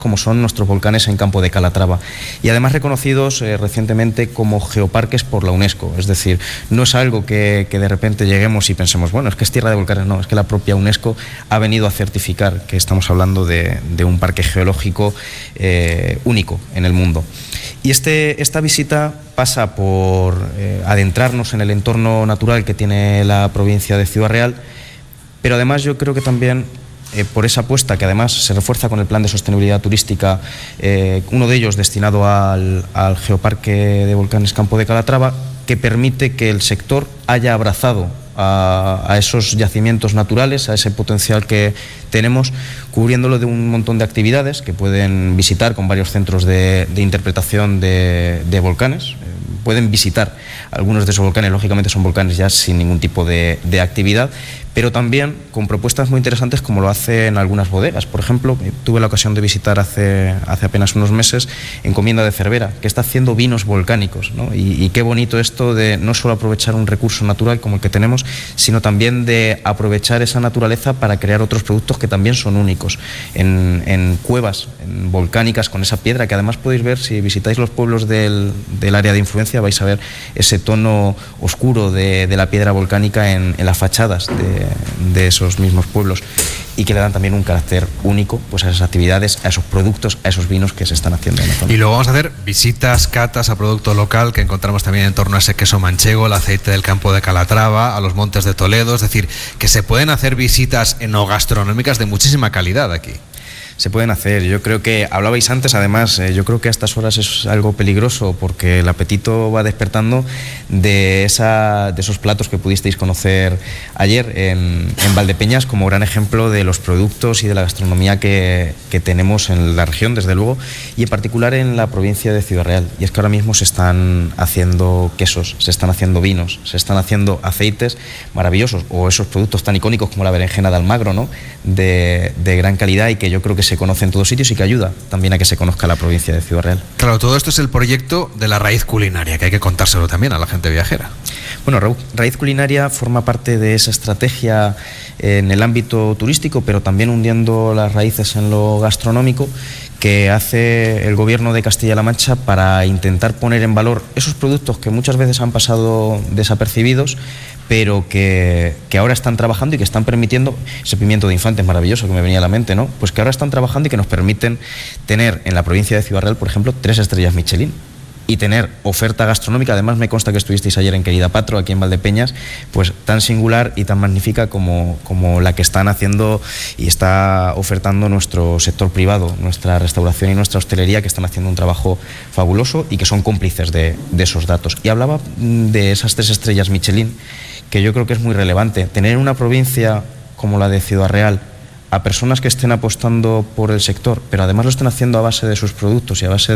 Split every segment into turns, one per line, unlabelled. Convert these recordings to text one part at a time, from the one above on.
como son nuestros volcanes en Campo de Calatrava, y además reconocidos recientemente como geoparques por la UNESCO. Es decir, no es algo que de repente lleguemos y pensemos, bueno, es que es tierra de volcanes. No, es que la propia UNESCO ha venido a certificar que estamos hablando de un parque geológico único en el mundo. Y esta visita pasa por adentrarnos en el entorno natural que tiene la provincia de Ciudad Real, pero además yo creo que también por esa apuesta que además se refuerza con el plan de sostenibilidad turística, uno de ellos destinado al Geoparque de Volcanes Campo de Calatrava, que permite que el sector haya abrazado a esos yacimientos naturales, a ese potencial que tenemos, cubriéndolo de un montón de actividades que pueden visitar con varios centros de interpretación de volcanes. Pueden visitar algunos de esos volcanes, lógicamente son volcanes ya sin ningún tipo de actividad, pero también con propuestas muy interesantes como lo hacen algunas bodegas. Por ejemplo, tuve la ocasión de visitar hace apenas unos meses Encomienda de Cervera, que está haciendo vinos volcánicos, ¿no? Y qué bonito esto de no solo aprovechar un recurso natural como el que tenemos, sino también de aprovechar esa naturaleza para crear otros productos que también son únicos, en cuevas volcánicas con esa piedra que además podéis ver si visitáis los pueblos del área de influencia. Vais a ver ese tono oscuro de la piedra volcánica en las fachadas de esos mismos pueblos, y que le dan también un carácter único pues a esas actividades, a esos productos, a esos vinos que se están haciendo en la zona.
Y luego vamos a hacer visitas, catas a producto local que encontramos también en torno a ese queso manchego, el aceite del Campo de Calatrava, a los montes de Toledo. Es decir, que se pueden hacer visitas enogastronómicas de muchísima calidad aquí.
Se pueden hacer. Yo creo que, hablabais antes, además, yo creo que a estas horas es algo peligroso porque el apetito va despertando de esos platos que pudisteis conocer ayer en Valdepeñas como gran ejemplo de los productos y de la gastronomía que tenemos en la región, desde luego, y en particular en la provincia de Ciudad Real. Y es que ahora mismo se están haciendo quesos, se están haciendo vinos, se están haciendo aceites maravillosos, o esos productos tan icónicos como la berenjena de Almagro, ¿no? de gran calidad, y que yo creo que se conoce en todos sitios y que ayuda también a que se conozca la provincia de Ciudad Real.
Claro, todo esto es el proyecto de la Raíz Culinaria, que hay que contárselo también a la gente viajera.
Bueno, Raíz Culinaria forma parte de esa estrategia en el ámbito turístico, pero también hundiendo las raíces en lo gastronómico, que hace el Gobierno de Castilla-La Mancha para intentar poner en valor esos productos que muchas veces han pasado desapercibidos, pero que ahora están trabajando y que están permitiendo, ese pimiento de Infantes maravilloso que me venía a la mente, ¿no? Pues que ahora están trabajando y que nos permiten tener en la provincia de Ciudad Real, por ejemplo, 3 estrellas Michelin, y tener oferta gastronómica. Además, me consta que estuvisteis ayer en Querida Patro, aquí en Valdepeñas, pues tan singular y tan magnífica como la que están haciendo y está ofertando nuestro sector privado, nuestra restauración y nuestra hostelería, que están haciendo un trabajo fabuloso y que son cómplices de esos datos. Y hablaba de esas 3 estrellas Michelin, que yo creo que es muy relevante. Tener una provincia como la de Ciudad Real a personas que estén apostando por el sector, pero además lo estén haciendo a base de sus productos y a base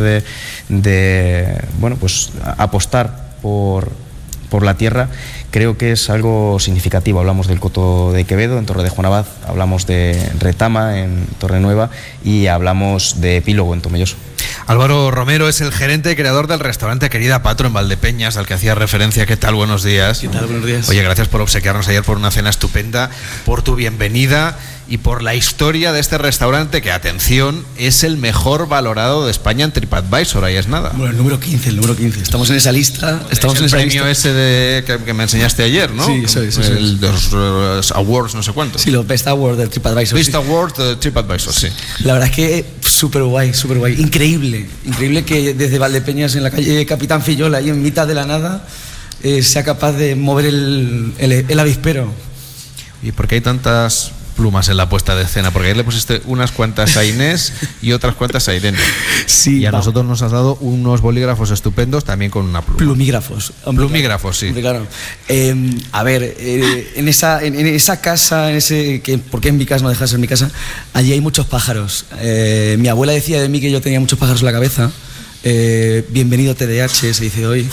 de bueno, pues apostar por la tierra, creo que es algo significativo. Hablamos del Coto de Quevedo en Torre de Juan Abad, hablamos de Retama en Torre Nueva y hablamos de Epílogo en Tomelloso.
Álvaro Romero es el gerente y creador del restaurante Querida Patro en Valdepeñas, al que hacía referencia. ¿Qué tal? Buenos días.
¿Qué tal? Buenos días.
Oye, gracias por obsequiarnos ayer por una cena estupenda, por tu bienvenida y por la historia de este restaurante que, atención, es el mejor valorado de España en TripAdvisor. Ahí es nada.
Bueno, el número 15. Estamos en esa lista.
Estamos en esa lista. El premio ese que me enseñaste ayer, ¿no?
Sí, eso es.
Los awards, no sé cuántos.
Sí, los Best Awards del TripAdvisor.
Best Awards de TripAdvisor, sí.
La verdad es que súper guay. Increíble que desde Valdepeñas, en la calle Capitán Fillola, ahí en mitad de la nada, sea capaz de mover el avispero.
¿Y por qué hay tantas plumas en la puesta de escena? Porque ayer le pusiste unas cuantas a Inés y otras cuantas a Irene.
Sí,
y a nosotros nos has dado unos bolígrafos estupendos también con una pluma.
Plumígrafos.
Plumígrafos, sí.
Claro. A ver, en esa casa, porque en mi casa no deja de ser mi casa, allí hay muchos pájaros. Mi abuela decía de mí que yo tenía muchos pájaros en la cabeza. Bienvenido TDAH, se dice hoy.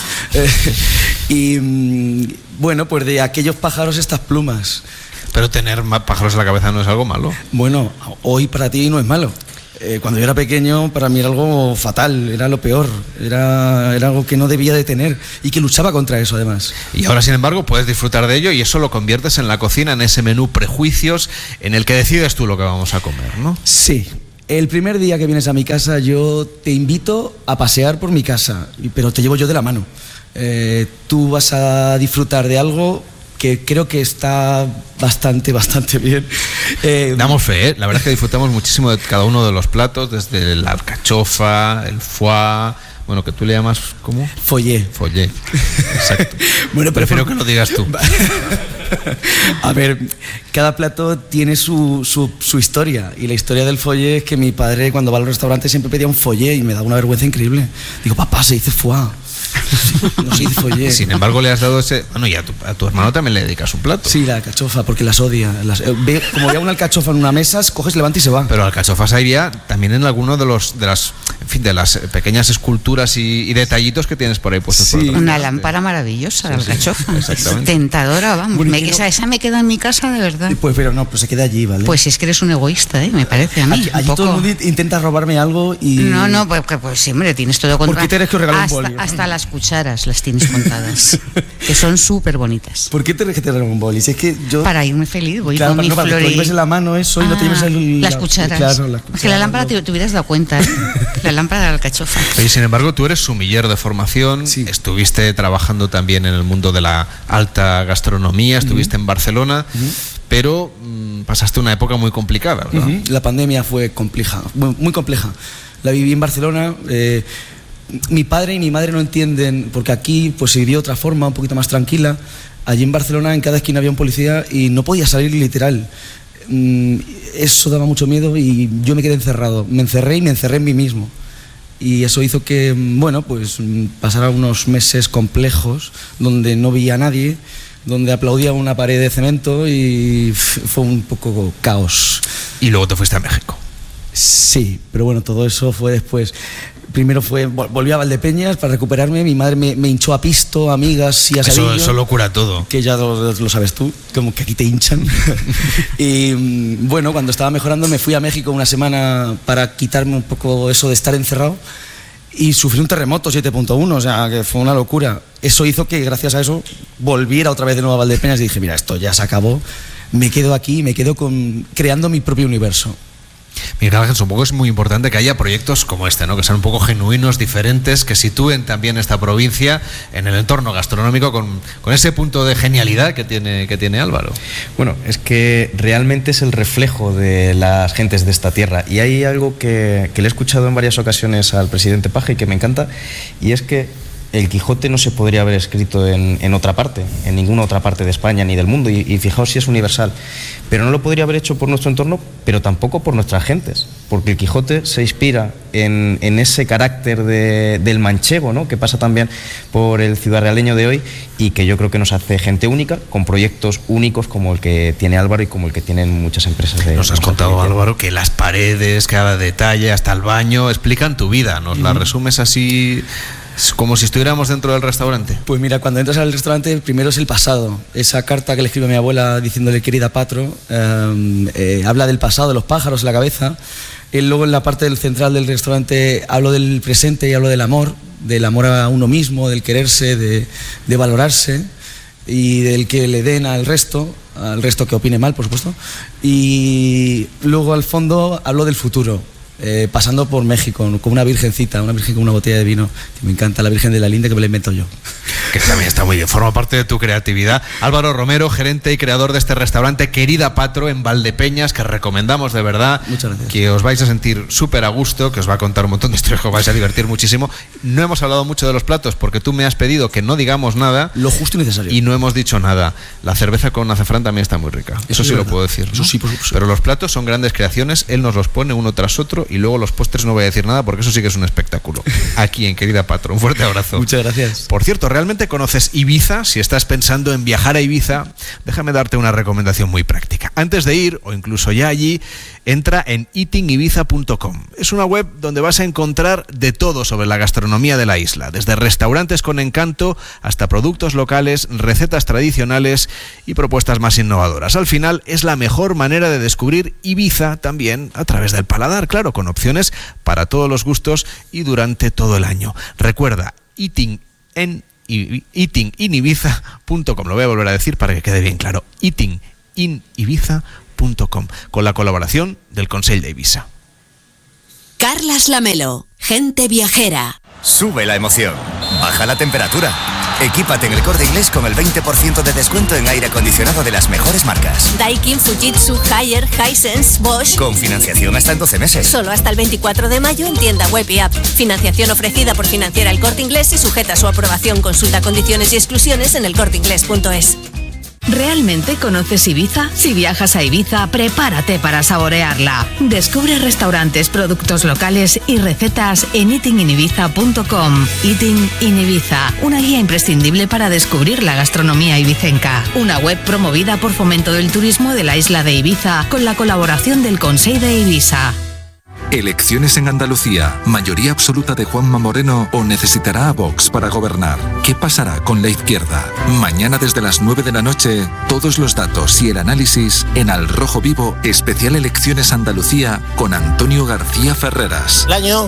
Y bueno, pues de aquellos pájaros estas plumas.
Pero tener pájaros en la cabeza no es algo malo.
Bueno, hoy para ti no es malo. Cuando yo era pequeño, para mí era algo fatal, era lo peor, era algo que no debía de tener y que luchaba contra eso, además.
Y ahora, sin embargo, puedes disfrutar de ello y eso lo conviertes en la cocina, en ese menú prejuicios en el que decides tú lo que vamos a comer, ¿no?
Sí. El primer día que vienes a mi casa, yo te invito a pasear por mi casa, pero te llevo yo de la mano. Tú vas a disfrutar de algo que creo que está bastante bien.
Damos fe, ¿eh? La verdad es que disfrutamos muchísimo de cada uno de los platos, desde la alcachofa, el foie, bueno, que tú le llamas, ¿cómo?
Follé.
Exacto.
Bueno,
prefiero que lo digas tú.
A ver, cada plato tiene su historia, y la historia del follé es que mi padre, cuando va al restaurante, siempre pedía un follé y me da una vergüenza increíble. Digo, papá, se dice foie. No se dice follé.
Sin embargo, le has dado ese... Bueno, y a tu hermano también le dedicas un plato.
Sí, la alcachofa, porque las odia. Como ve una alcachofa en una mesa, coges, levanta y se va.
Pero alcachofas iría también en alguno de las pequeñas esculturas y detallitos que tienes por ahí puestos.
Sí.
Por
Una lámpara maravillosa, la alcachofa.
Exactamente.
Tentadora, vamos.
Bueno,
Esa me queda en mi casa, de verdad.
Pues, pero no, pues se queda allí, ¿vale?
Pues es que eres un egoísta, me parece a mí.
Allí
un
todo el
poco.
mundo intenta robarme algo y...
No, pues sí, hombre, tienes todo controlado.
¿Por qué tienes que regalar un boli?
Hasta las cucharas las tienes contadas, que son súper bonitas.
¿Por qué tienes que tener un boli? Si es que yo...
Para irme feliz, voy
Claro,
con mi
para que
flor
lo
y...
lleves en la mano eso y no te lleves
las cucharas.
Claro, las
Es
cucharas.
que la lámpara te hubieras dado cuenta, ¿eh? La lámpara de la alcachofa.
Oye, sin embargo, tú eres sumiller de formación,
Sí.
Estuviste trabajando también en el mundo de la alta gastronomía, estuviste en Barcelona, pero pasaste una época muy complicada, ¿verdad?
La pandemia fue compleja, muy compleja. La viví en Barcelona. Mi padre y mi madre no entienden, porque aquí pues se vivió de otra forma, un poquito más tranquila. Allí en Barcelona en cada esquina había un policía y no podía salir, literal. Eso daba mucho miedo y yo me quedé encerrado. Me encerré en mí mismo. Y eso hizo que, bueno, pues pasara unos meses complejos donde no veía a nadie, donde aplaudía una pared de cemento y fue un poco caos.
Y luego te fuiste a México.
Sí, pero bueno, todo eso fue después. Primero volví a Valdepeñas para recuperarme. Mi madre me hinchó a pisto, amigas y a Sabillo.
Eso lo cura todo.
Que ya lo sabes tú, como que aquí te hinchan. Y bueno, cuando estaba mejorando me fui a México una semana para quitarme un poco eso de estar encerrado y sufrí un terremoto 7.1, o sea, que fue una locura. Eso hizo que gracias a eso volviera otra vez de nuevo a Valdepeñas y dije, mira, esto ya se acabó, me quedo aquí, creando mi propio universo.
Miguel Ángel, supongo que es muy importante que haya proyectos como este, ¿no? Que sean un poco genuinos, diferentes, que sitúen también esta provincia en el entorno gastronómico con ese punto de genialidad que tiene Álvaro.
Bueno, es que realmente es el reflejo de las gentes de esta tierra, y hay algo que le he escuchado en varias ocasiones al presidente Paje y que me encanta, y es que el Quijote no se podría haber escrito en otra parte, en ninguna otra parte de España ni del mundo, y fijaos si es universal. Pero no lo podría haber hecho por nuestro entorno, pero tampoco por nuestras gentes, porque el Quijote se inspira en ese carácter del manchego, ¿no? Que pasa también por el ciudadrealeño de hoy, y que yo creo que nos hace gente única, con proyectos únicos como el que tiene Álvaro y como el que tienen muchas empresas de...
Nos has contado, Álvaro, que las paredes, cada detalle, hasta el baño, explican tu vida. ¿Nos la resumes así, como si estuviéramos dentro del restaurante?
Pues mira, cuando entras al restaurante, primero es el pasado. Esa carta que le escribe a mi abuela diciéndole querida patro, habla del pasado, de los pájaros en la cabeza. Luego en la parte del central del restaurante hablo del presente y hablo del amor a uno mismo, del quererse, de valorarse y del que le den al resto que opine mal, por supuesto. Y luego al fondo hablo del futuro. Pasando por México, con una virgencita, una virgen con una botella de vino, que me encanta, la Virgen de la Linda, que me la invento yo.
Que también está muy bien, forma parte de tu creatividad. Álvaro Romero, gerente y creador de este restaurante Querida Patro en Valdepeñas, que recomendamos de verdad.
Muchas gracias.
Que os vais a sentir súper a gusto, que os va a contar un montón de historias, que os vais a divertir muchísimo. No hemos hablado mucho de los platos porque tú me has pedido que no digamos nada.
Lo justo y necesario.
Y no hemos dicho nada. La cerveza con azafrán también está muy rica. Eso sí lo puedo decir, ¿no?
Eso sí, por supuesto.
Pero los platos son grandes creaciones, él nos los pone uno tras otro, y luego los postres no voy a decir nada porque eso sí que es un espectáculo. Aquí en Querida Patro. Un fuerte abrazo.
Muchas gracias.
Por cierto, ¿realmente conoces Ibiza? Si estás pensando en viajar a Ibiza, déjame darte una recomendación muy práctica. Antes de ir, o incluso ya allí, entra en eatingibiza.com. Es una web donde vas a encontrar de todo sobre la gastronomía de la isla, desde restaurantes con encanto hasta productos locales, recetas tradicionales y propuestas más innovadoras. Al final es la mejor manera de descubrir Ibiza también a través del paladar, claro, con opciones para todos los gustos y durante todo el año. Recuerda, eatinginibiza.com. Lo voy a volver a decir para que quede bien claro. eatinginibiza.com, con la colaboración del Consell d'Eivissa.
Carlas Lamelo, gente viajera.
Sube la emoción, baja la temperatura. Equípate en El Corte Inglés con el 20% de descuento en aire acondicionado de las mejores marcas.
Daikin, Fujitsu, Haier, Hisense, Bosch.
Con financiación hasta en 12 meses.
Solo hasta el 24 de mayo en tienda web y app. Financiación ofrecida por Financiera El Corte Inglés y sujeta a su aprobación. Consulta condiciones y exclusiones en elcorteingles.es.
¿Realmente conoces Ibiza? Si viajas a Ibiza, prepárate para saborearla. Descubre restaurantes, productos locales y recetas en eatinginibiza.com. Eating in Ibiza, una guía imprescindible para descubrir la gastronomía ibicenca. Una web promovida por Fomento del Turismo de la isla de Ibiza con la colaboración del Consell de Ibiza.
Elecciones en Andalucía, mayoría absoluta de Juanma Moreno o necesitará a Vox para gobernar. ¿Qué pasará con la izquierda? Mañana desde las 9 de la noche, todos los datos y el análisis en Al Rojo Vivo, especial Elecciones Andalucía con Antonio García Ferreras.
El año